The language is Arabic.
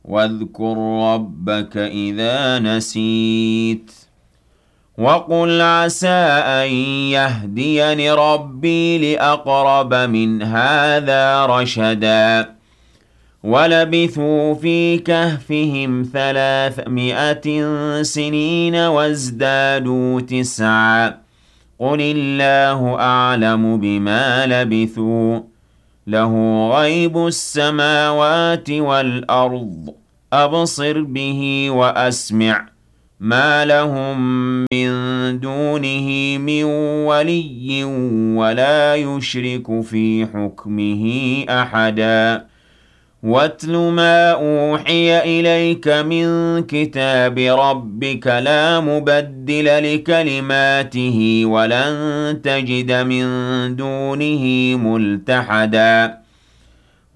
واذكر ربك إذا نسيت وقل عسى أن يهديني ربي لأقرب من هذا رشدا ولبثوا في كهفهم 300 سنين وازدادوا 9 قل الله أعلم بما لبثوا له غيب السماوات والأرض أبصر به وأسمع ما لهم من دونه من ولي ولا يشرك في حكمه أحدا واتل ما أوحي إليك من كتاب ربك لا مبدل لكلماته ولن تجد من دونه ملتحدا